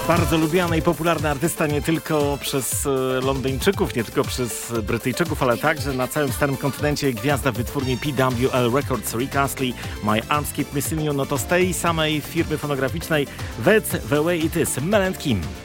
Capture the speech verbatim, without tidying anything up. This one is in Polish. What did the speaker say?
Bardzo lubiany i popularny artysta nie tylko przez Londyńczyków, nie tylko przez Brytyjczyków, ale także na całym starym kontynencie gwiazda wytwórni P W L Records, Rick Astley, My Arms Keep Missing You, no to z tej samej firmy fonograficznej That's the Way It Is, Mel and Kim.